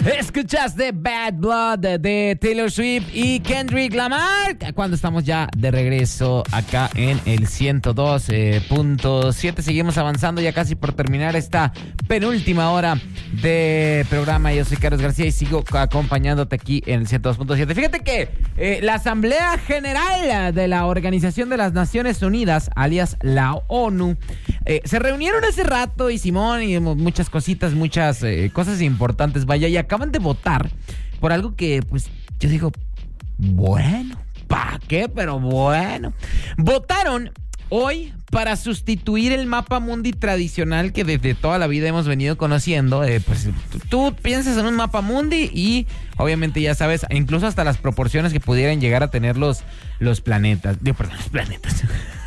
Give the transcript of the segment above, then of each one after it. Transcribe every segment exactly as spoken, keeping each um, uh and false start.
Escuchaste Bad Blood de Taylor Swift y Kendrick Lamar cuando estamos ya de regreso acá en el ciento dos punto siete. Seguimos avanzando ya casi por terminar esta penúltima hora de programa. Yo soy Carlos García y sigo acompañándote aquí en el ciento dos punto siete. Fíjate que eh, la Asamblea General de la Organización de las Naciones Unidas, alias la ONU, eh, se reunieron hace rato y Simón y muchas cositas, muchas eh, cosas importantes, vaya, y acaban de votar por algo que, pues, yo digo, bueno, ¿para qué? Pero bueno. Votaron hoy para sustituir el mapa mundi tradicional que desde toda la vida hemos venido conociendo. Eh, pues tú piensas en un mapa mundi y obviamente ya sabes, incluso hasta las proporciones que pudieran llegar a tener los, los planetas. Digo, perdón, los planetas.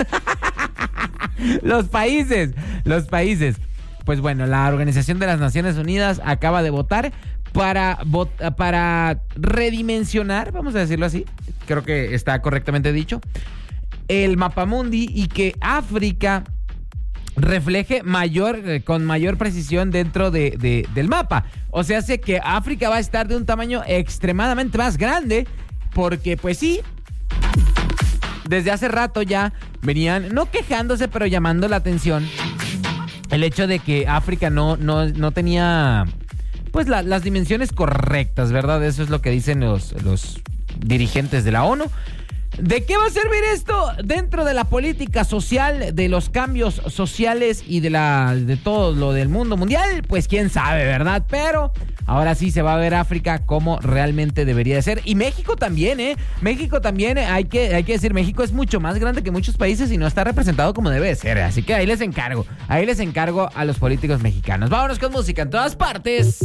Los países, los países. Pues bueno, la Organización de las Naciones Unidas acaba de votar para, para redimensionar, vamos a decirlo así, creo que está correctamente dicho, el mapamundi y que África refleje mayor, con mayor precisión dentro de, de, del mapa. O sea, hace que África va a estar de un tamaño extremadamente más grande porque, pues sí, desde hace rato ya venían, no quejándose, pero llamando la atención el hecho de que África no, no, no tenía, pues, la, las dimensiones correctas, ¿verdad? Eso es lo que dicen los, los dirigentes de la ONU. ¿De qué va a servir esto dentro de la política social, de los cambios sociales y de la de todo lo del mundo mundial? Pues quién sabe, ¿verdad? Pero ahora sí se va a ver África como realmente debería de ser. Y México también, ¿eh? México también, hay que, hay que decir, México es mucho más grande que muchos países y no está representado como debe de ser. Así que ahí les encargo, ahí les encargo a los políticos mexicanos. Vámonos con música en todas partes.